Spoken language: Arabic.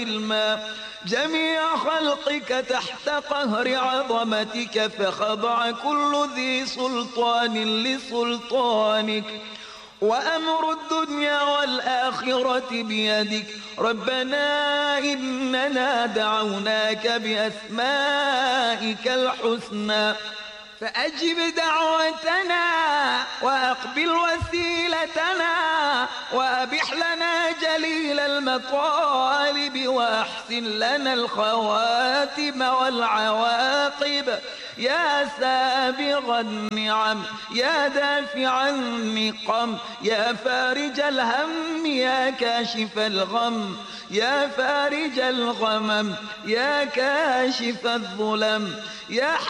الماء جميع خلقك تحت قهر عظمتك، فخضع كل ذي سلطان لسلطانك، وأمر الدنيا والآخرة بيدك. ربنا إننا دعوناك بأسمائك الحسنى فأجب دعوتنا وأقبل وسيلتنا، وأبح لنا جليل المطالب، وأحسن لنا الخواتم والعواقب. يا سابغ النعم، يا دافع النقم، يا فارج الهم، يا كاشف الغم، يا فارج الغمم، يا كاشف الظلم، يا